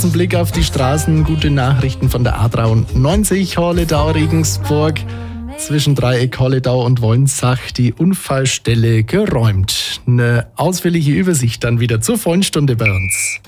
kurzen Blick auf die Straßen. Gute Nachrichten von der A93 Holledau-Regensburg. Zwischen Dreieck Holledau und Wolnsach die Unfallstelle geräumt. Eine ausführliche Übersicht dann wieder zur vollen Stunde bei uns.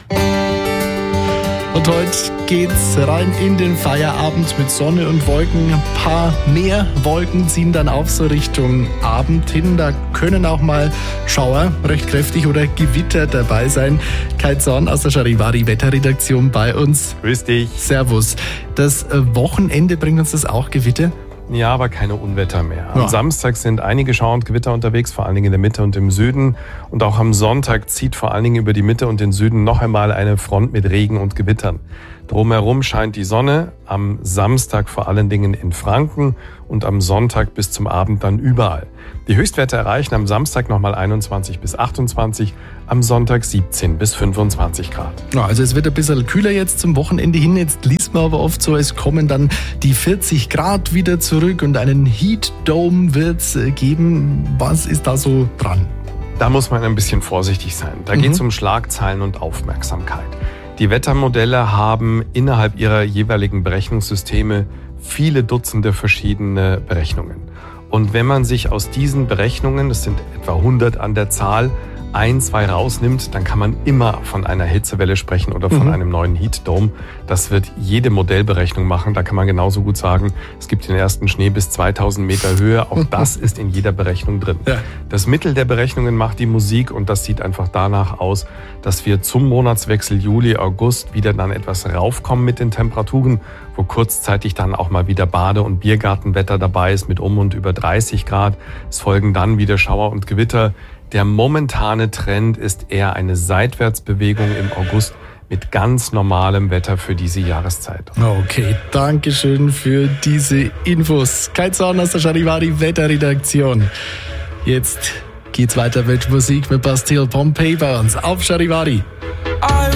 Und heute geht's rein in den Feierabend mit Sonne und Wolken. Ein paar mehr Wolken ziehen dann auf so Richtung Abend hin. Da können auch mal Schauer recht kräftig oder Gewitter dabei sein. Kai Zorn aus der Charivari-Wetterredaktion bei uns. Grüß dich. Servus. Das Wochenende bringt uns das auch Gewitter? Ja, aber keine Unwetter mehr. Am Ja. Samstag sind einige Schauer und Gewitter unterwegs, vor allen Dingen in der Mitte und im Süden. Und auch am Sonntag zieht vor allen Dingen über die Mitte und den Süden noch einmal eine Front mit Regen und Gewittern. Drumherum scheint die Sonne, am Samstag vor allen Dingen in Franken und am Sonntag bis zum Abend dann überall. Die Höchstwerte erreichen am Samstag nochmal 21 bis 28, am Sonntag 17 bis 25 Grad. Ja, also es wird ein bisschen kühler jetzt zum Wochenende hin. Jetzt liest man aber oft so, es kommen dann die 40 Grad wieder zurück und einen Heat Dome wird es geben. Was ist da so dran? Da muss man ein bisschen vorsichtig sein. Da geht es um Schlagzeilen und Aufmerksamkeit. Die Wettermodelle haben innerhalb ihrer jeweiligen Berechnungssysteme viele Dutzende verschiedene Berechnungen. Und wenn man sich aus diesen Berechnungen, das sind etwa 100 an der Zahl, 1, 2 rausnimmt, dann kann man immer von einer Hitzewelle sprechen oder von einem neuen Heat Dome. Das wird jede Modellberechnung machen. Da kann man genauso gut sagen, es gibt den ersten Schnee bis 2000 Meter Höhe. Auch das ist in jeder Berechnung drin. Ja. Das Mittel der Berechnungen macht die Musik und das sieht einfach danach aus, dass wir zum Monatswechsel Juli, August wieder dann etwas raufkommen mit den Temperaturen, wo kurzzeitig dann auch mal wieder Bade- und Biergartenwetter dabei ist mit und über 30 Grad. Es folgen dann wieder Schauer und Gewitter. Der momentane Trend ist eher eine Seitwärtsbewegung im August mit ganz normalem Wetter für diese Jahreszeit. Okay, danke schön für diese Infos. Kai Zorn aus der Charivari-Wetterredaktion. Jetzt geht's weiter mit Musik mit Bastille Pompeii bei uns auf Charivari.